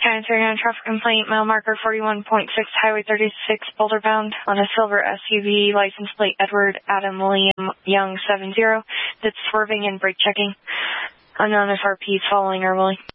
1039 traffic complaint, mile marker 41.6, Highway 36, Boulder bound, on a silver SUV, license plate Edward Adam William Young 70, that's swerving and brake checking. Unknown FRP is following or willing.